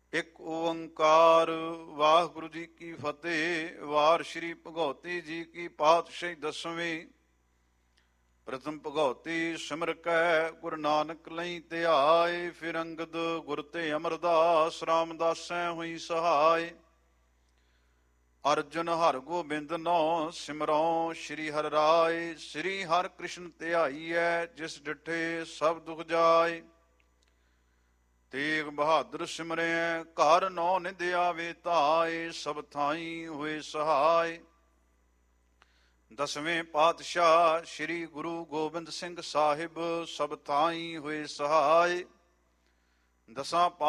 ਇੱਕ ਓੰਕਾਰ। ਵਾਹਿਗੁਰੂ ਜੀ ਕੀ ਫਤਿਹ। ਵਾਰ ਸ਼੍ਰੀ ਭਗਉਤੀ ਜੀ ਕੀ ਪਾਤਸ਼ਾਹੀ ਦਸਵੀਂ। ਪ੍ਰਥਮ ਭਗਉਤੀ ਸਿਮਰ ਕੈ ਗੁਰੂ ਨਾਨਕ ਲਈ ਧਿਆਏ। ਫਿਰ ਅੰਗਦ ਗੁਰ ਤੇ ਅਮਰਦਾਸ ਰਾਮਦਾਸੈ ਹੋਈ ਸਹਾਇ। ਅਰਜੁਨ ਹਰਿ ਗੋਬਿੰਦ ਨੋ ਸਿਮਰਉ ਸ਼੍ਰੀ ਹਰਿ ਰਾਇ। ਸ਼੍ਰੀ ਹਰਿ ਕ੍ਰਿਸ਼ਨ ਧਿਆਈਐ ਜਿਸ ਡਿਠੇ ਸਭ ਦੁਖ ਜਾਏ। ਤੇਗ ਬਹਾਦਰ ਸਿਮਰੈ ਘਰ ਨੌ ਨਿਧ ਆਵੇ ਧਾਇ। ਸਭ ਥਾਈ ਹੋਏ ਸਹਾਇ। ਦਸਵੇਂ ਪਾਤਸ਼ਾਹ ਸ੍ਰੀ ਗੁਰੂ ਗੋਬਿੰਦ ਸਿੰਘ ਸਾਹਿਬ ਸਭ ਥਾਈ ਹੋਏ ਸਹਾਇ। ਦਸਾਂ